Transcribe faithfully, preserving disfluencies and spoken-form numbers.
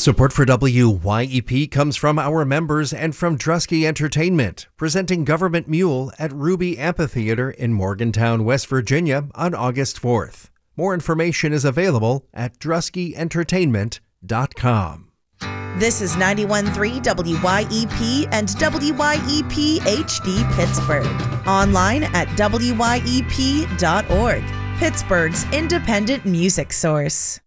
Support for W Y E P comes from our members and from Drusky Entertainment, presenting Government Mule at Ruby Amphitheater in Morgantown, West Virginia on August fourth. More information is available at drusky entertainment dot com. This is ninety-one point three W Y E P and W Y E P H D Pittsburgh. Online at W Y E P dot org. Pittsburgh's independent music source.